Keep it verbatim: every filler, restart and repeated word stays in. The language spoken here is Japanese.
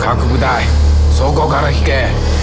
各部隊そこから引け。